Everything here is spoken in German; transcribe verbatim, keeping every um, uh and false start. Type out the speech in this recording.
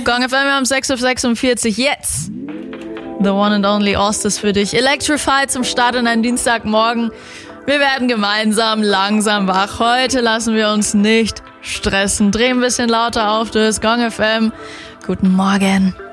Gong F M, wir haben sechs Uhr sechsundvierzig. Jetzt The One and Only Ostis für dich. Electrified zum Start in einen Dienstagmorgen. Wir werden gemeinsam langsam wach. Heute lassen wir uns nicht stressen. Dreh ein bisschen lauter auf, du hörst Gong F M. Guten Morgen.